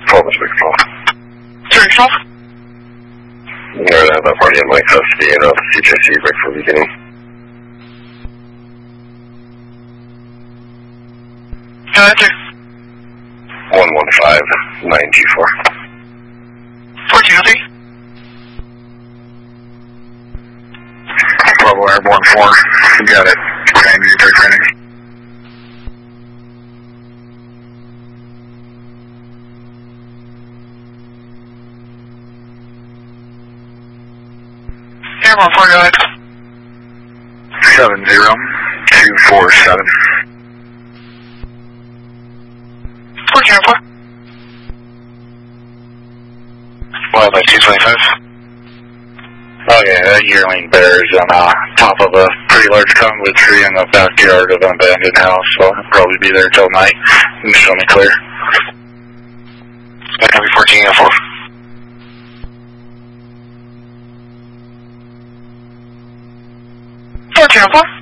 12 is big 12. Sorry, 12? No, that party in my custody and CJC right from the beginning. That's it. 115924. 1403. Bravo Airborne 4. Got it. Same military training. Airborne 4, go ahead. 70247. 1404. Well, by 225. Okay, that yearling bears on top of a pretty large cottonwood tree in the backyard of an abandoned house, so I'll probably be there till night and show me clear. That can be 1404. 1404.